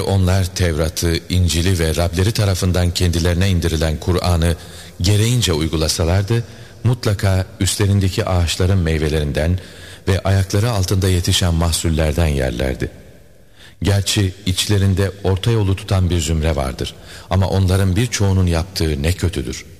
onlar Tevrat'ı, İncil'i ve Rableri tarafından kendilerine indirilen Kur'an'ı gereğince uygulasalardı, mutlaka üstlerindeki ağaçların meyvelerinden ve ayakları altında yetişen mahsullerden yerlerdi. Gerçi içlerinde orta yolu tutan bir zümre vardır ama onların birçoğunun yaptığı ne kötüdür.